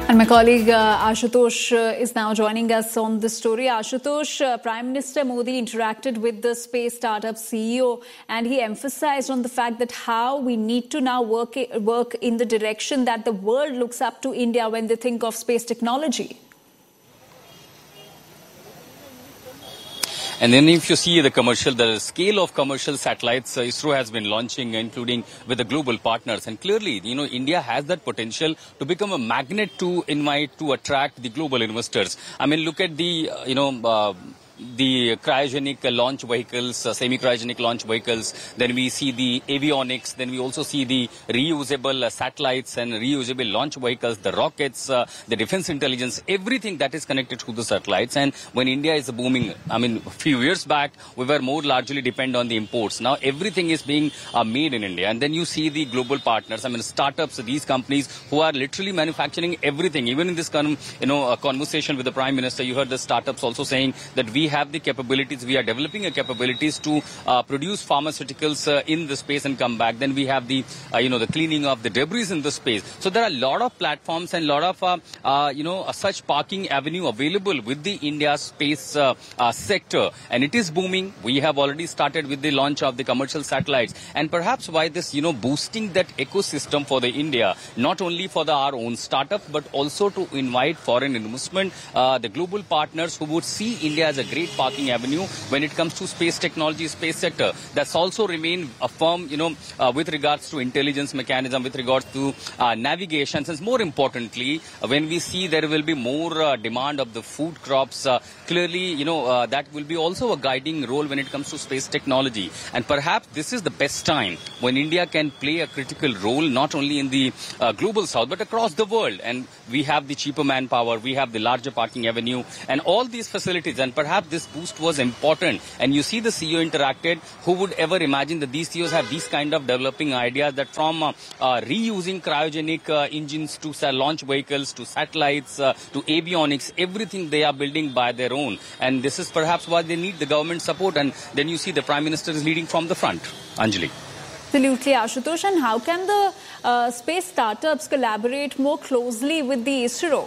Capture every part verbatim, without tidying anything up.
And my colleague uh, Ashutosh uh, is now joining us on this story. Ashutosh, uh, Prime Minister Modi interacted with the space startup C E O and he emphasized on the fact that how we need to now work, work in the direction that the world looks up to India when they think of space technology. And then if you see the commercial, the scale of commercial satellites uh, ISRO has been launching, including with the global partners. And clearly, you know, India has that potential to become a magnet to invite, to attract the global investors. I mean, look at the, uh, you know, uh, the cryogenic launch vehicles, uh, semi-cryogenic launch vehicles, then we see the avionics, then we also see the reusable uh, satellites and reusable launch vehicles, the rockets, uh, the defense intelligence, everything that is connected to the satellites. And when India is booming, I mean, a few years back, we were more largely dependent on the imports. Now everything is being uh, made in India. And then you see the global partners, I mean, startups, these companies who are literally manufacturing everything. Even in this, con you know, uh, conversation with the Prime Minister, you heard the startups also saying that we have the capabilities, we are developing a capabilities to uh, produce pharmaceuticals uh, in the space and come back. Then we have the, uh, you know, the cleaning of the debris in the space. So there are a lot of platforms and a lot of, uh, uh, you know, uh, such parking avenue available with the India space uh, uh, sector. And it is booming. We have already started with the launch of the commercial satellites. And perhaps why this, you know, boosting that ecosystem for the India, not only for the, our own startup, but also to invite foreign investment, uh, the global partners who would see India as a great parking avenue when it comes to space technology, space sector. That's also remain a firm, you know, uh, with regards to intelligence mechanism, with regards to uh, navigation. And more importantly, uh, when we see there will be more uh, demand of the food crops, uh, clearly, you know, uh, that will be also a guiding role when it comes to space technology. And perhaps this is the best time when India can play a critical role, not only in the uh, global south, but across the world. And we have the cheaper manpower, we have the larger parking avenue, and all these facilities. And perhaps this boost was important. And you see the C E O interacted. Who would ever imagine that these C E Os have these kind of developing ideas, that from uh, uh, reusing cryogenic uh, engines to uh, launch vehicles, to satellites, uh, to avionics, everything they are building by their own. And this is perhaps why they need the government support. And then you see the Prime Minister is leading from the front. Anjali. Absolutely, Ashutosh. And how can the uh, space startups collaborate more closely with the ISRO?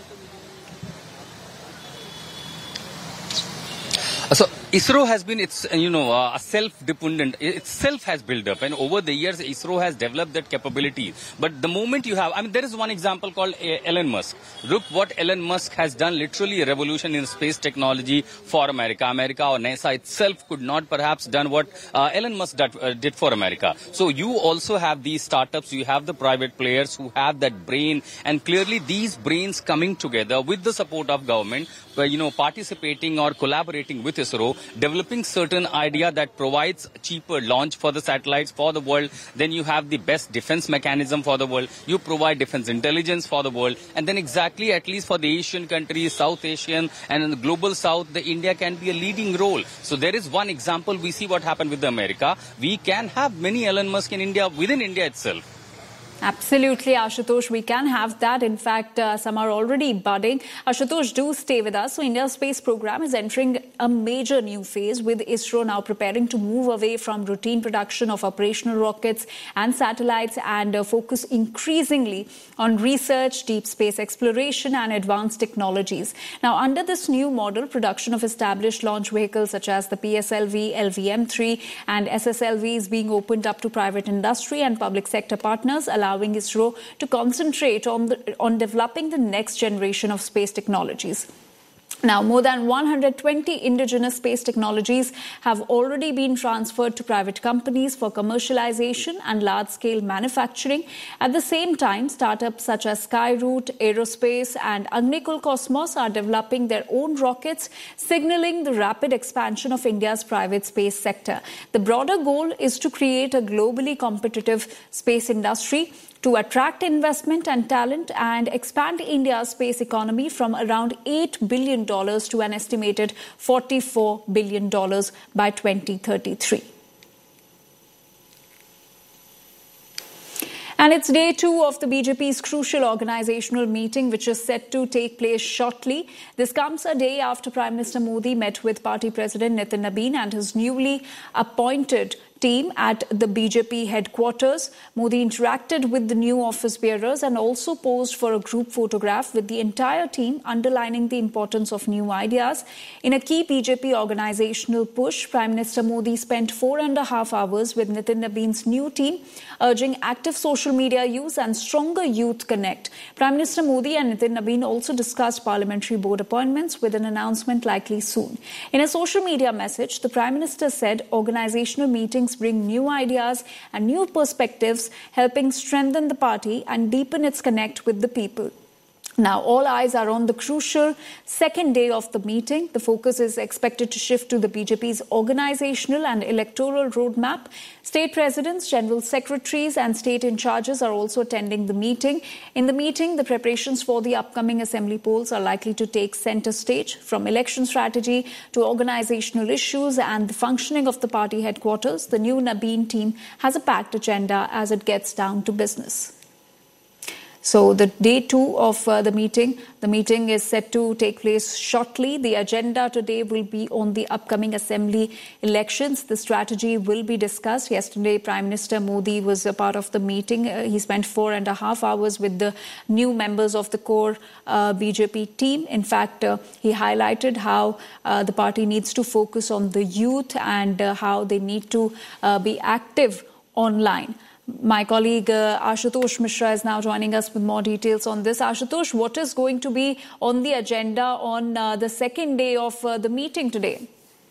So ISRO has been, it's, you know, uh, a self-dependent, itself has built up, and over the years ISRO has developed that capability. But the moment you have, I mean, there is one example called uh, Elon Musk. Look what Elon Musk has done, literally a revolution in space technology for America. America or NASA itself could not perhaps done what uh, Elon Musk did, uh, did for America. So you also have these startups, you have the private players who have that brain, and clearly these brains coming together with the support of government, uh, you know, participating or collaborating with ISRO, developing certain idea that provides cheaper launch for the satellites for the world. Then you have the best defense mechanism for the world. You provide defense intelligence for the world. And then exactly, at least for the Asian countries, South Asian and in the global South, the India can be a leading role. So there is one example. We see what happened with the America. We can have many Elon Musk in India, within India itself. Absolutely, Ashutosh. We can have that. In fact, uh, some are already budding. Ashutosh, do stay with us. So India's space program is entering a major new phase, with ISRO now preparing to move away from routine production of operational rockets and satellites and uh, focus increasingly on research, deep space exploration and advanced technologies. Now, under this new model, production of established launch vehicles such as the P S L V, L V M three and S S L V is being opened up to private industry and public sector partners, allowing allowing ISRO to concentrate on, the, on developing the next generation of space technologies. Now, more than one hundred twenty indigenous space technologies have already been transferred to private companies for commercialization and large-scale manufacturing. At the same time, startups such as Skyroot, Aerospace and Agnikul Cosmos are developing their own rockets, signaling the rapid expansion of India's private space sector. The broader goal is to create a globally competitive space industry to attract investment and talent and expand India's space economy from around eight billion dollars to an estimated forty-four billion dollars by twenty thirty-three. And it's day two of the B J P's crucial organizational meeting, which is set to take place shortly. This comes a day after Prime Minister Modi met with party President Nitin Nabin and his newly appointed team at the B J P headquarters. Modi interacted with the new office bearers and also posed for a group photograph with the entire team, underlining the importance of new ideas. In a key B J P organizational push, Prime Minister Modi spent four and a half hours with Nitin Nabeen's new team, urging active social media use and stronger youth connect. Prime Minister Modi and Nitin Nabeen also discussed parliamentary board appointments, with an announcement likely soon. In a social media message, the Prime Minister said organizational meetings bring new ideas and new perspectives, helping strengthen the party and deepen its connect with the people. Now, all eyes are on the crucial second day of the meeting. The focus is expected to shift to the B J P's organizational and electoral roadmap. State presidents, general secretaries and state in charges are also attending the meeting. In the meeting, the preparations for the upcoming assembly polls are likely to take centre stage, from election strategy to organizational issues and the functioning of the party headquarters. The new Nabeen team has a packed agenda as it gets down to business. So the day two of uh, the meeting, the meeting is set to take place shortly. The agenda today will be on the upcoming assembly elections. The strategy will be discussed. Yesterday, Prime Minister Modi was a part of the meeting. Uh, he spent four and a half hours with the new members of the core uh, B J P team. In fact, uh, he highlighted how uh, the party needs to focus on the youth and uh, how they need to uh, be active online. My colleague uh, Ashutosh Mishra is now joining us with more details on this. Ashutosh, what is going to be on the agenda on uh, the second day of uh, the meeting today?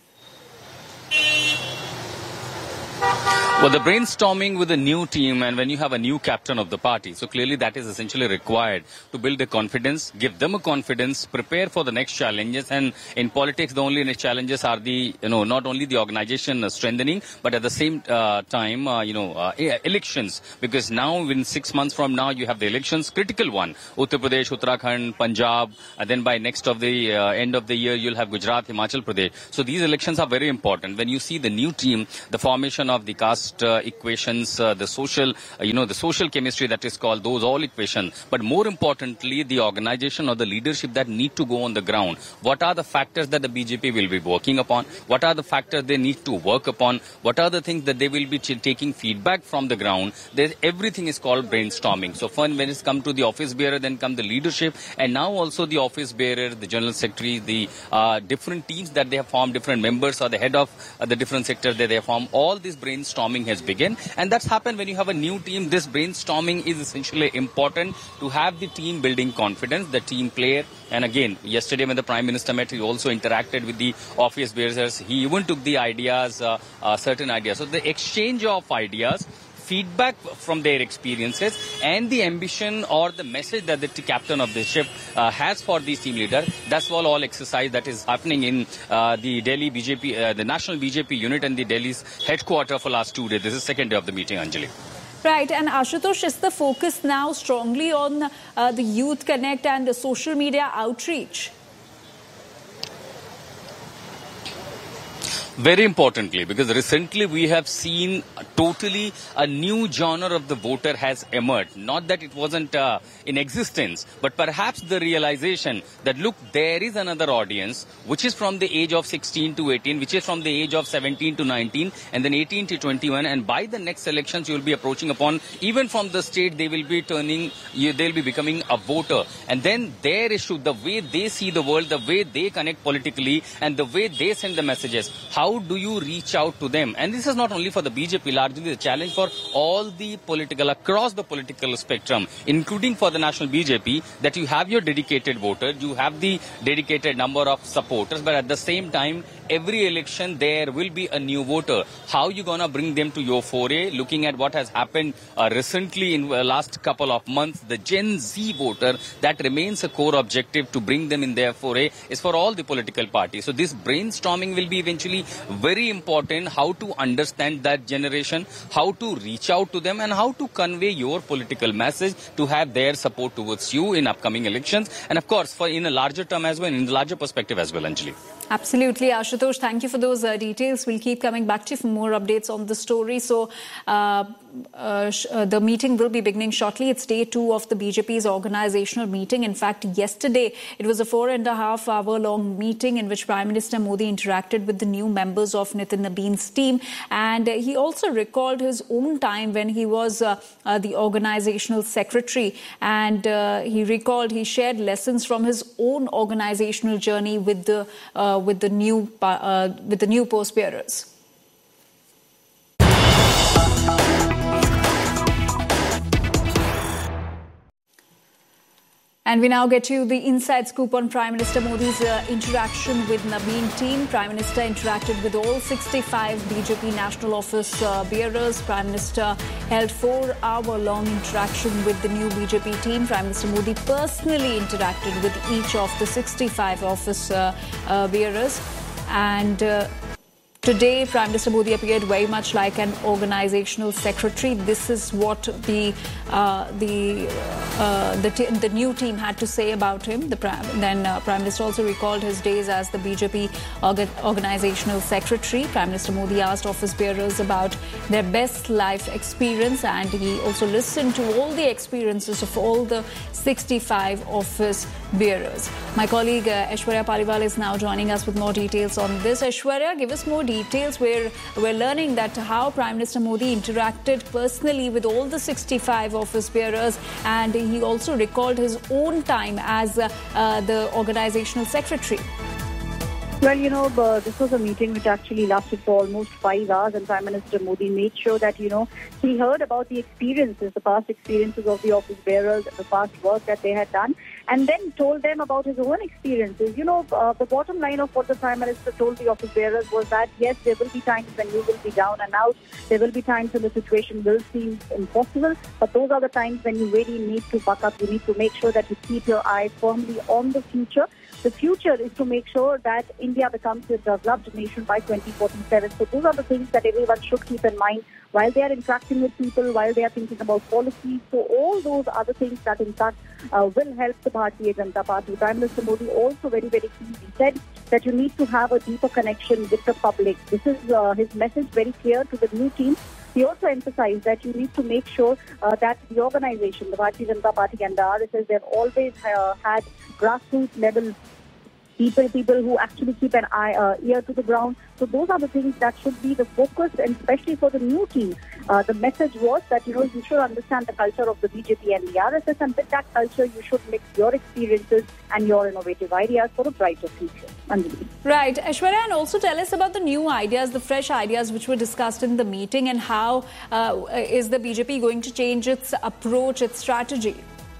Well, the brainstorming with a new team, and when you have a new captain of the party, so clearly that is essentially required to build the confidence, give them a confidence, prepare for the next challenges. And in politics, the only next challenges are the, you know, not only the organization strengthening, but at the same uh, time, uh, you know, uh, elections. Because now, in six months from now, you have the elections, critical one. Uttar Pradesh, Uttarakhand, Punjab, and then by next of the uh, end of the year, you'll have Gujarat, Himachal Pradesh. So these elections are very important. When you see the new team, the formation of the caste Uh, equations, uh, the social, uh, you know, the social chemistry that is called, those all equations. But more importantly, the organization or the leadership that need to go on the ground. What are the factors that the B J P will be working upon? What are the factors they need to work upon? What are the things that they will be taking feedback from the ground? There's, everything is called brainstorming. So fun when it's come to the office bearer, then come the leadership, and now also the office bearer, the general secretary, the uh, different teams that they have formed, different members or the head of uh, the different sectors that they have formed. All this brainstorming has begun, and that's happened when you have a new team. This brainstorming is essentially important to have the team building confidence, the team player. And again, yesterday when the Prime Minister met, he also interacted with the office bearers. He even took the ideas, uh, uh, certain ideas. So the exchange of ideas, feedback from their experiences, and the ambition or the message that the captain of the ship uh, has for these team leader, that's all, all exercise that is happening in uh, the Delhi B J P, uh, the national B J P unit and the Delhi's headquarter for last two days. This is the second day of the meeting, Anjali. Right, and Ashutosh, is the focus now strongly on uh, the Youth Connect and the social media outreach? Very importantly, because recently we have seen totally a new genre of the voter has emerged. Not that it wasn't uh, in existence, but perhaps the realization that, look, there is another audience, which is from the age of sixteen to eighteen, which is from the age of seventeen to nineteen, and then eighteen to twenty-one. And by the next elections, you will be approaching upon, even from the state, they will be turning, they'll be becoming a voter. And then their issue, the way they see the world, the way they connect politically, and the way they send the messages. How How do you reach out to them? And this is not only for the B J P, largely the challenge for all the political, across the political spectrum, including for the national B J P, that you have your dedicated voter, you have the dedicated number of supporters, but at the same time, every election there will be a new voter. How you gonna bring them to your foray? Looking at what has happened uh, recently in the last couple of months, the Gen Z voter, that remains a core objective to bring them in their foray is for all the political parties. So this brainstorming will be eventually very important, how to understand that generation, how to reach out to them, and how to convey your political message to have their support towards you in upcoming elections. And of course, for in a larger term as well, in the larger perspective as well, Anjali. Absolutely, Ashutosh. Thank you for those uh, details. We'll keep coming back to you for more updates on the story. So, uh, uh, sh- uh, the meeting will be beginning shortly. It's day two of the B J P's organizational meeting. In fact, yesterday it was a four and a half hour long meeting in which Prime Minister Modi interacted with the new members of Nitin Nabeen's team. And uh, he also recalled his own time when he was uh, uh, the organizational secretary. And uh, he recalled, he shared lessons from his own organizational journey with the uh, with the new uh, with the new post bearers. And we now get you the inside scoop on Prime Minister Modi's uh, interaction with Nabeen team. Prime Minister interacted with all sixty-five B J P National Office uh, bearers. Prime Minister held four-hour-long interaction with the new B J P team. Prime Minister Modi personally interacted with each of the sixty-five office uh, uh, bearers. And uh, today, Prime Minister Modi appeared very much like an organizational secretary. This is what the uh, the uh, the, t- the new team had to say about him. The Prime, then uh, Prime Minister also recalled his days as the B J P orga- organizational secretary. Prime Minister Modi asked office bearers about their best life experience, and he also listened to all the experiences of all the sixty-five office bearers. My colleague uh, Aishwarya Paliwal is now joining us with more details on this. Aishwarya, give us more details. We're, we're learning that how Prime Minister Modi interacted personally with all the sixty-five office bearers, and he also recalled his own time as uh, uh, the organizational secretary. Well, you know, uh, this was a meeting which actually lasted for almost five hours, and Prime Minister Modi made sure that, you know, he heard about the experiences, the past experiences of the office bearers, the past work that they had done, and then told them about his own experiences. You know, uh, the bottom line of what the Prime Minister told the office bearers was that, yes, there will be times when you will be down and out. There will be times when the situation will seem impossible, but those are the times when you really need to buck up. You need to make sure that you keep your eye firmly on the future. The future is to make sure that India becomes a developed nation by twenty forty-seven. So those are the things that everyone should keep in mind while they are interacting with people, while they are thinking about policies. So all those are the things that, in fact, uh, will help the Bharatiya Janata Party. Prime Minister Modi also very, very clearly said that you need to have a deeper connection with the public. This is uh, his message very clear to the new team. He also emphasized that you need to make sure uh, that the organization, the Bharatiya Janata Party and the R S S, they've always uh, had grassroots level people, people who actually keep an eye, uh, ear to the ground. So those are the things that should be the focus, and especially for the new team. Uh, the message was that, you know, you should understand the culture of the B J P and the R S S, and with that culture, you should mix your experiences and your innovative ideas for a brighter future. Anjali. Right. Aishwarya, and also tell us about the new ideas, the fresh ideas which were discussed in the meeting, and how uh, is the B J P going to change its approach, its strategy?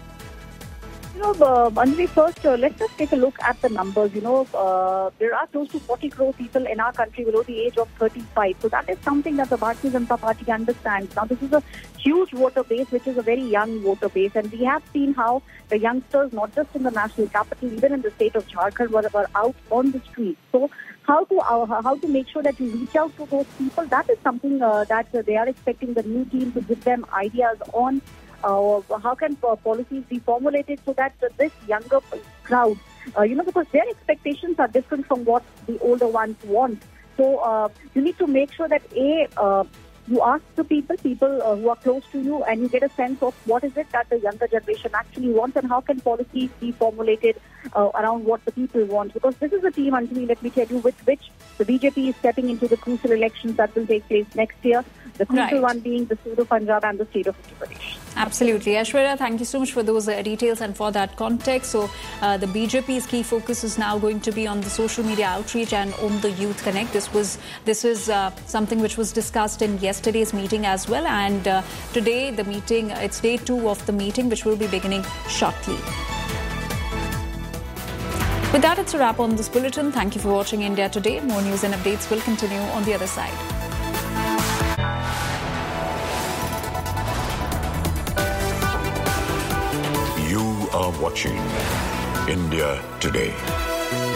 You know, uh, Anjali, first, uh, let's just take a look at the numbers. You know, uh, there are close to forty crore people in our country below the age of thirty-five. So that is something that the Bharatiya Janata Party understands. Now, this is a huge voter base, which is a very young voter base. And we have seen how the youngsters, not just in the national capital, even in the state of Jharkhand, were, were out on the streets. So how to uh, how to make sure that you reach out to those people, that is something uh, that uh, they are expecting the new team to give them ideas on. Uh, how can uh, policies be formulated so that uh, this younger crowd, uh, you know, because their expectations are different from what the older ones want. So uh, you need to make sure that, A, uh, you ask the people, people uh, who are close to you, and you get a sense of what is it that the younger generation actually wants, and how can policies be formulated uh, around what the people want. Because this is a team, Anjali, let me tell you, with which the B J P is stepping into the crucial elections that will take place next year. The crucial Right. one being the state of Punjab and the state of Uttar Pradesh. Absolutely. Aishwarya, thank you so much for those uh, details and for that context. So uh, the B J P's key focus is now going to be on the social media outreach and on the Youth Connect. This was this is uh, something which was discussed in yesterday's meeting as well. And uh, today the meeting, it's day two of the meeting, which will be beginning shortly. With that, it's a wrap on this bulletin. Thank you for watching India Today. More news and updates will continue on the other side. You are watching India Today.